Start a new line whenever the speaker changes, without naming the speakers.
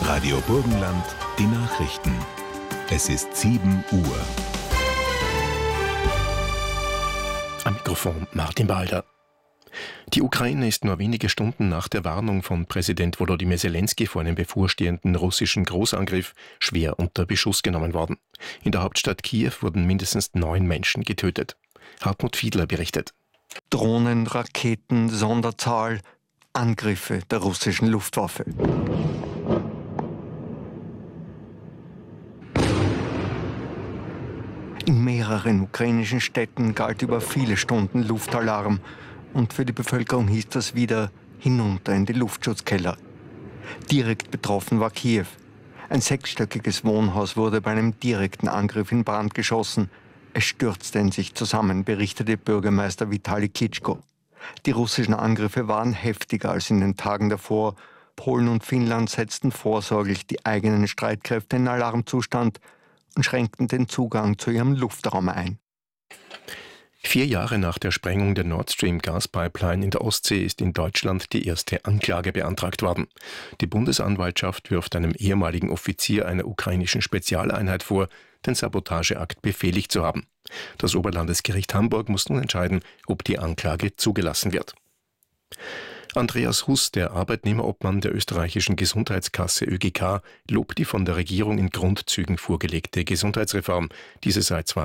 Radio Burgenland, die Nachrichten. Es ist 7 Uhr.
Am Mikrofon Martin Walder. Die Ukraine ist nur wenige Stunden nach der Warnung von Präsident Volodymyr Zelensky vor einem bevorstehenden russischen Großangriff schwer unter Beschuss genommen worden. In der Hauptstadt Kiew wurden mindestens 9 Menschen getötet. Hartmut Fiedler berichtet.
Drohnen, Raketen, Sonderzahl, Angriffe der russischen Luftwaffe. In mehreren ukrainischen Städten galt über viele Stunden Luftalarm und für die Bevölkerung hieß das wieder hinunter in die Luftschutzkeller. Direkt betroffen war Kiew. Ein 6-stöckiges Wohnhaus wurde bei einem direkten Angriff in Brand geschossen. Es stürzte in sich zusammen, berichtete Bürgermeister Vitali Klitschko. Die russischen Angriffe waren heftiger als in den Tagen davor. Polen und Finnland setzten vorsorglich die eigenen Streitkräfte in Alarmzustand und schränkten den Zugang zu ihrem Luftraum ein.
4 Jahre nach der Sprengung der Nord Stream Gaspipeline in der Ostsee ist in Deutschland die erste Anklage beantragt worden. Die Bundesanwaltschaft wirft einem ehemaligen Offizier einer ukrainischen Spezialeinheit vor, den Sabotageakt befehligt zu haben. Das Oberlandesgericht Hamburg muss nun entscheiden, ob die Anklage zugelassen wird. Andreas Huss, der Arbeitnehmerobmann der österreichischen Gesundheitskasse ÖGK, lobt die von der Regierung in Grundzügen vorgelegte Gesundheitsreform. Diese sei zwar